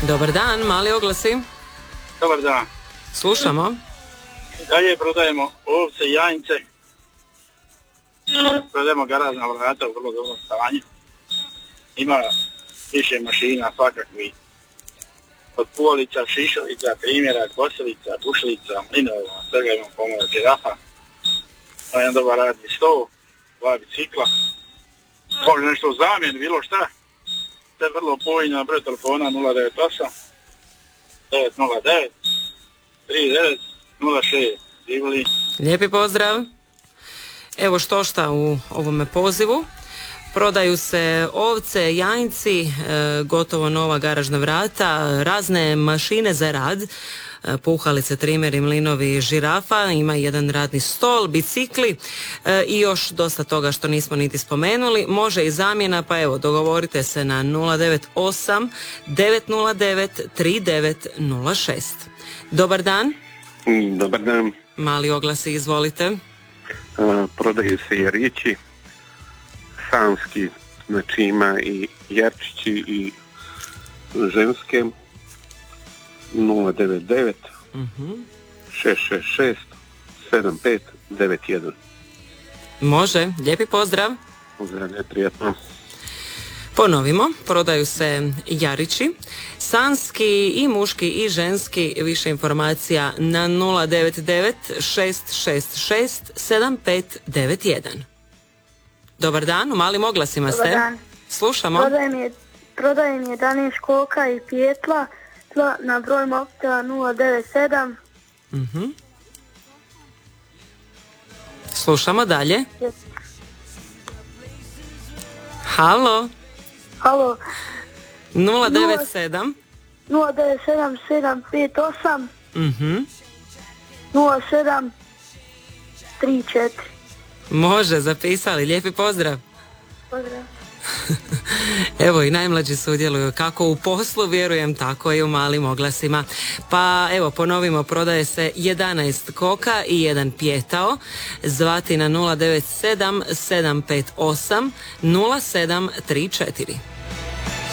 Dobar dan, mali oglasi. Dobar dan. Slušamo. Dalje prodajemo ovce i janjce. Prodajemo garažna vrata u vrlo dobrom stanju. Ima više mašina svakakvih. Od polica, šišalica, primjera, kosilica, bušlica, mlinova, svega imamo pomalo žirafa. Ima jedan dobar radni stol, 2 bicikla. Može nešto u zamjenu, bilo šta. Sve vrlo povoljno na broj telefona 098 909 3906. Divli. Lijepi pozdrav. Evo štošta u ovome pozivu. Prodaju se ovce, janjci, gotovo nova garažna vrata, razne mašine za rad, puhalice, trimeri, mlinovi, žirafa, ima jedan radni stol, bicikli i još dosta toga što nismo niti spomenuli. Može i zamjena, pa evo, dogovorite se na 098 909 3906. Dobar dan. Dobar dan. Mali oglasi, izvolite. Prodaju se jarići, sanski, znači ima i jarčići i ženske, 099 666 7591. Može, lijepi pozdrav. Pozdrav, prijatno. Ponovimo, prodaju se jarići, sanski i muški i ženski, više informacija na 099 666 7591. Dobar dan, u malim oglasima ste. Dobar dan. Slušamo. Prodajem 11 koka i pijetla na broj mobitela 097. Slušamo dalje. Halo. Halo. 097 097 758 07 34. Može, zapisali, lijepi pozdrav. Pozdrav. Evo i najmlađi sudjeluju kako u poslu, vjerujem tako i u malim oglasima. Pa evo ponovimo, prodaje se 11 koka i jedan pijetao. Zvati na 097 758 0734.